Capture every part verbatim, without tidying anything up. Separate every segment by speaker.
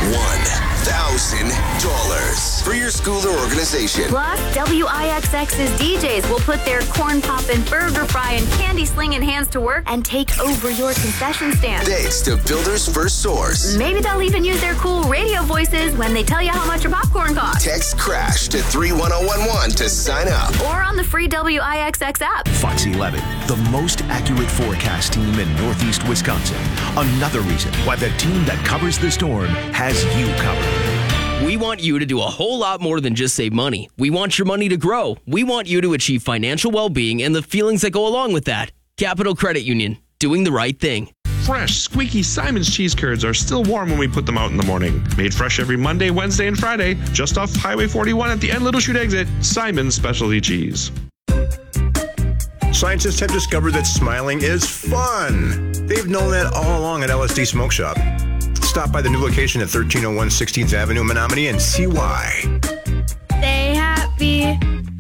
Speaker 1: one thousand dollars for your school or organization.
Speaker 2: Plus, W I X X's D Js will put their corn poppin', burger frying, candy slinging hands to work and take over your concession stand.
Speaker 1: Thanks to Builder's First Source.
Speaker 2: Maybe they'll even use their cool radio voices when they tell you how much your popcorn costs.
Speaker 1: Text CRASH to three one zero one one to sign up.
Speaker 2: Or on the free W I X X app.
Speaker 3: Fox eleven, the most accurate forecast team in Northeast Wisconsin. Another reason why the team that covers the storm has you covered.
Speaker 4: We want you to do a whole lot more than just save money. We want your money to grow. We want you to achieve financial well-being and the feelings that go along with that. Capital Credit Union, doing the right thing.
Speaker 5: Fresh, squeaky Simon's cheese curds are still warm when we put them out in the morning. Made fresh every Monday, Wednesday, and Friday, just off Highway forty-one at the End Little Chute exit. Simon's Specialty Cheese.
Speaker 6: Scientists have discovered that smiling is fun. They've known that all along at L S D Smoke Shop. Stop by the new location at thirteen oh one sixteenth Avenue, Menominee, and see why.
Speaker 7: Stay happy.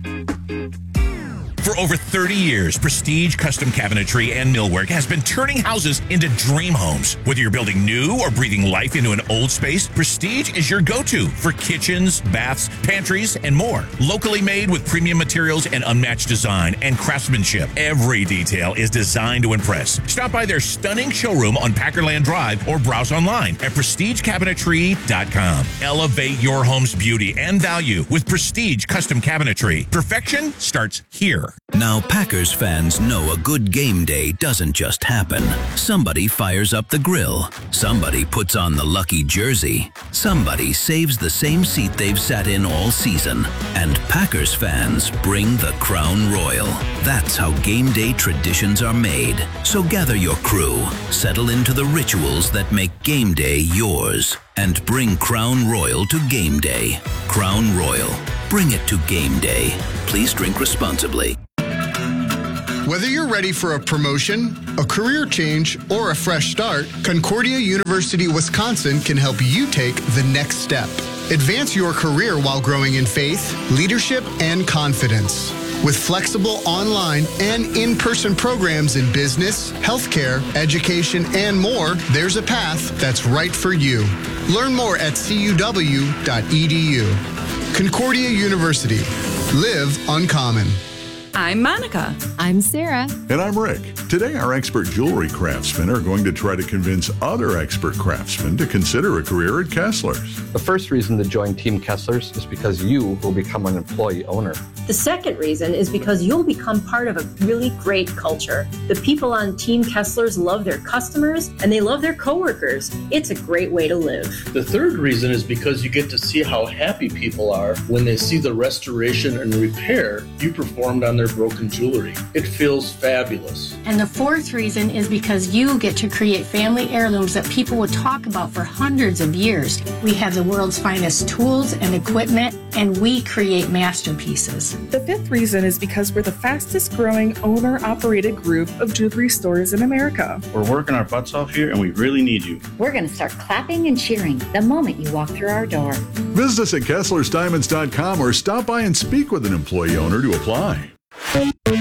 Speaker 8: For over thirty years, Prestige Custom Cabinetry and Millwork has been turning houses into dream homes. Whether you're building new or breathing life into an old space, Prestige is your go-to for kitchens, baths, pantries, and more. Locally made with premium materials and unmatched design and craftsmanship, every detail is designed to impress. Stop by their stunning showroom on Packerland Drive or browse online at prestige cabinetry dot com. Elevate your home's beauty and value with Prestige Custom Cabinetry. Perfection starts here.
Speaker 9: Now, Packers fans know a good game day doesn't just happen. Somebody fires up the grill. Somebody puts on the lucky jersey. Somebody saves the same seat they've sat in all season. And Packers fans bring the Crown Royal. That's how game day traditions are made. So gather your crew, settle into the rituals that make game day yours, and bring Crown Royal to game day. Crown Royal. Bring it to game day. Please drink responsibly.
Speaker 10: Whether you're ready for a promotion, a career change, or a fresh start, Concordia University Wisconsin can help you take the next step. Advance your career while growing in faith, leadership, and confidence. With flexible online and in-person programs in business, healthcare, education, and more, there's a path that's right for you. Learn more at c u w dot e d u. Concordia University. Live uncommon.
Speaker 11: I'm Monica.
Speaker 12: I'm Sarah.
Speaker 13: And I'm Rick. Today, our expert jewelry craftsmen are going to try to convince other expert craftsmen to consider a career at Kessler's.
Speaker 14: The first reason to join Team Kessler's is because you will become an employee owner.
Speaker 15: The second reason is because you'll become part of a really great culture. The people on Team Kessler's love their customers and they love their coworkers. It's a great way to live.
Speaker 16: The third reason is because you get to see how happy people are when they see the restoration and repair you performed on their broken jewelry. It feels fabulous.
Speaker 17: And the fourth reason is because you get to create family heirlooms that people will talk about for hundreds of years. We have the world's finest tools and equipment, and we create masterpieces.
Speaker 11: The fifth reason is because we're the fastest growing owner-operated group of jewelry stores in America.
Speaker 18: We're working our butts off here and we really need you.
Speaker 19: We're going to start clapping and cheering the moment you walk through our door.
Speaker 13: Visit us at kesslersdiamonds dot com or stop by and speak with an employee owner to apply.